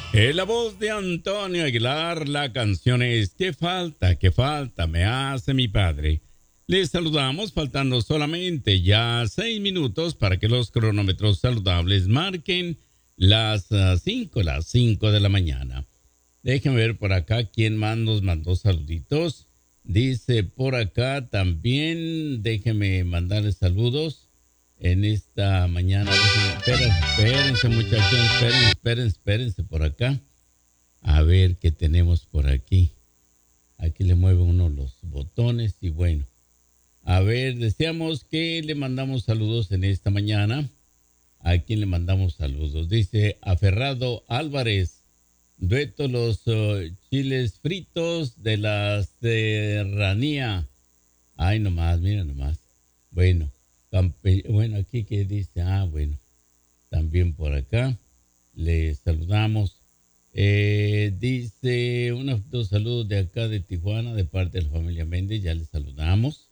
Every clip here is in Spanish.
En la voz de Antonio Aguilar, la canción es qué falta me hace mi padre. Les saludamos faltando solamente ya 6 minutos para que los cronómetros saludables marquen las 5 de la mañana. Déjenme ver por acá quién más nos mandó saluditos. Dice por acá también, déjenme mandarles saludos en esta mañana. Espérense muchachos, espérense por acá. A ver qué tenemos por aquí. Aquí le mueve uno los botones y bueno. A ver, deseamos que le mandamos saludos en esta mañana. ¿A quién le mandamos saludos? Dice Aferrado Álvarez. Dueto los chiles fritos de la serranía. Ay, nomás, mira nomás. Bueno, bueno, aquí que dice, bueno, también por acá le saludamos. Dice dos saludos de acá de Tijuana, de parte de la familia Méndez, ya le saludamos.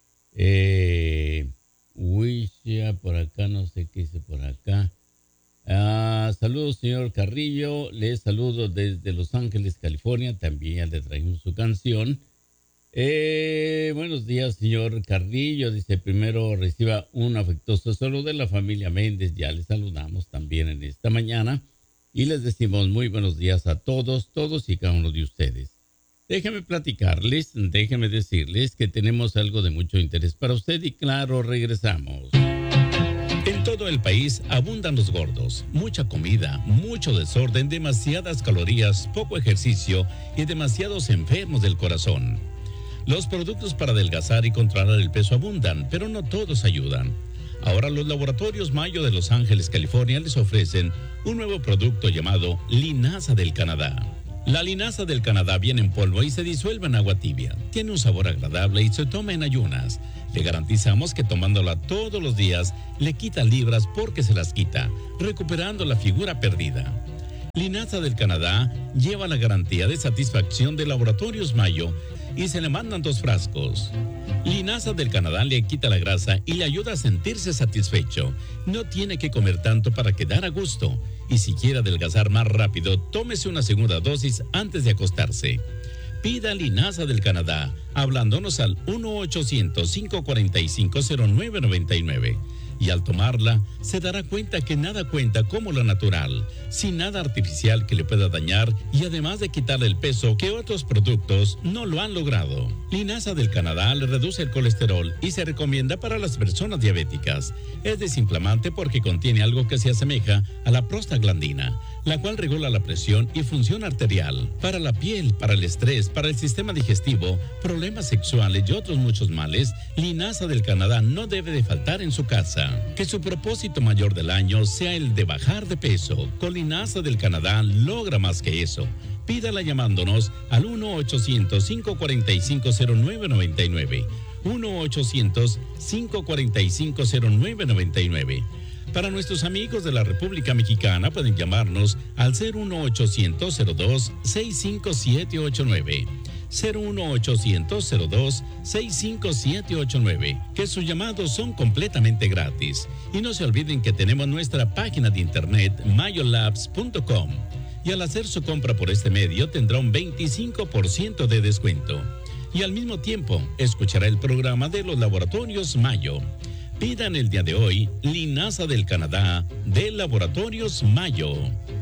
Ya por acá, no sé qué dice por acá. Saludos, señor Carrillo. Le saludo desde Los Ángeles, California. También ya le traemos su canción. Buenos días, señor Carrillo. Dice, primero reciba un afectuoso saludo de la familia Méndez. Ya le saludamos también en esta mañana. Y les decimos muy buenos días a todos y cada uno de ustedes. Déjenme platicarles, déjenme decirles que tenemos algo de mucho interés para usted y claro, regresamos. En todo el país abundan los gordos, mucha comida, mucho desorden, demasiadas calorías, poco ejercicio y demasiados enfermos del corazón. Los productos para adelgazar y controlar el peso abundan, pero no todos ayudan. Ahora los laboratorios Mayo de Los Ángeles, California les ofrecen un nuevo producto llamado Linaza del Canadá. La linaza del Canadá viene en polvo y se disuelve en agua tibia. Tiene un sabor agradable y se toma en ayunas. Le garantizamos que tomándola todos los días le quita libras porque se las quita, recuperando la figura perdida. Linaza del Canadá lleva la garantía de satisfacción de Laboratorios Mayo y se le mandan 2 frascos. Linaza del Canadá le quita la grasa y le ayuda a sentirse satisfecho. No tiene que comer tanto para quedar a gusto. Y si quiere adelgazar más rápido, tómese una segunda dosis antes de acostarse. Pida Linaza del Canadá, hablándonos al 1-800-545-0999. Y al tomarla, se dará cuenta que nada cuenta como lo natural, sin nada artificial que le pueda dañar y además de quitarle el peso que otros productos no lo han logrado. Linaza del Canadá le reduce el colesterol y se recomienda para las personas diabéticas. Es desinflamante porque contiene algo que se asemeja a la prostaglandina, la cual regula la presión y función arterial. Para la piel, para el estrés, para el sistema digestivo, problemas sexuales y otros muchos males, Linaza del Canadá no debe de faltar en su casa. Que su propósito mayor del año sea el de bajar de peso. Con Linaza del Canadá logra más que eso. Pídala llamándonos al 1-800-545-0999. 1-800-545-0999. Para nuestros amigos de la República Mexicana pueden llamarnos al 01800-02-65789. 01800-02-65789, que sus llamados son completamente gratis. Y no se olviden que tenemos nuestra página de internet mayolabs.com y al hacer su compra por este medio tendrá un 25% de descuento. Y al mismo tiempo escuchará el programa de los Laboratorios Mayo. Pidan el día de hoy Linaza del Canadá de Laboratorios Mayo.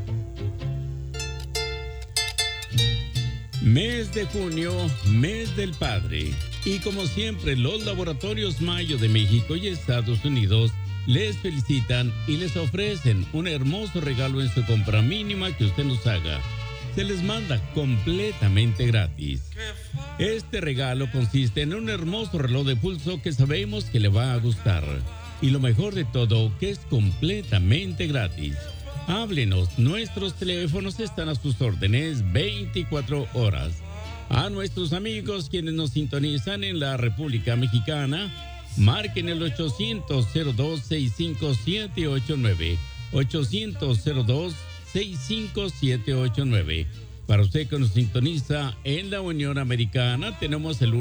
Mes de junio, mes del padre. Y como siempre, los Laboratorios Mayo de México y Estados Unidos les felicitan y les ofrecen un hermoso regalo en su compra mínima que usted nos haga. Se les manda completamente gratis. Este regalo consiste en un hermoso reloj de pulso que sabemos que le va a gustar. Y lo mejor de todo, que es completamente gratis. Háblenos, nuestros teléfonos están a sus órdenes 24 horas. A nuestros amigos quienes nos sintonizan en la República Mexicana, marquen el 800-02-65789. 800-02-65789. Para usted que nos sintoniza en la Unión Americana, tenemos el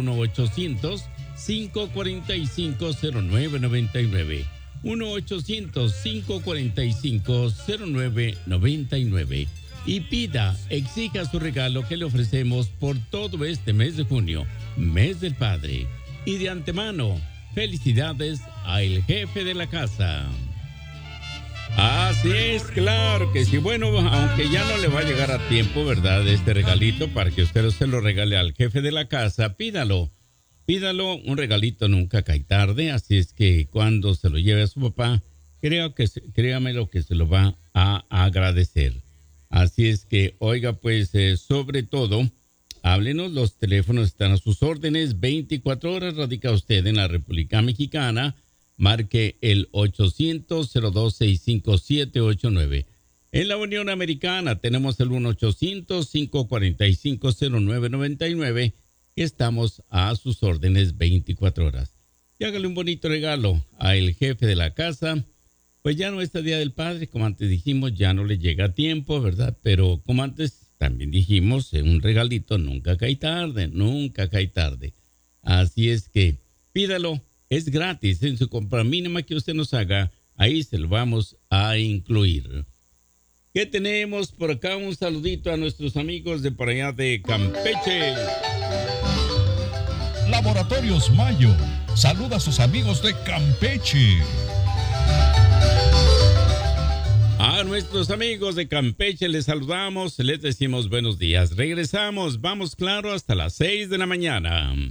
1-800-545-0999. 1-800-545-0999. y pida, exija su regalo que le ofrecemos por todo este mes de junio, mes del padre. Y de antemano, felicidades al jefe de la casa. Así es, claro que sí. Bueno, aunque ya no le va a llegar a tiempo, ¿verdad? Este regalito para que usted se lo regale al jefe de la casa, pídalo. Pídalo, un regalito nunca cae tarde, así es que cuando se lo lleve a su papá, créame lo que se lo va a agradecer. Así es que, oiga, pues, sobre todo, háblenos, los teléfonos están a sus órdenes, 24 horas, radica usted en la República Mexicana, marque el 800-0265-789. En la Unión Americana tenemos el 1-800-545-0999, que estamos a sus órdenes 24 horas. Y hágale un bonito regalo al jefe de la casa. Pues ya no está Día del Padre, como antes dijimos, ya no le llega a tiempo, ¿verdad? Pero como antes también dijimos, un regalito nunca cae tarde, nunca cae tarde. Así es que pídalo, es gratis, en su compra mínima que usted nos haga, ahí se lo vamos a incluir. ¿Qué tenemos por acá? Un saludito a nuestros amigos de por allá de Campeche. Laboratorios Mayo, saluda a sus amigos de Campeche. A nuestros amigos de Campeche les saludamos, les decimos buenos días. Regresamos, vamos claro, hasta las 6 de la mañana.